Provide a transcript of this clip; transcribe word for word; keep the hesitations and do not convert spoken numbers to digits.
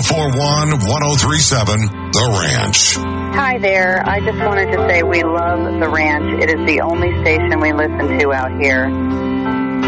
four one, one oh three seven, The Ranch. Hi there. I just wanted to say we love The Ranch. It is the only station we listen to out here.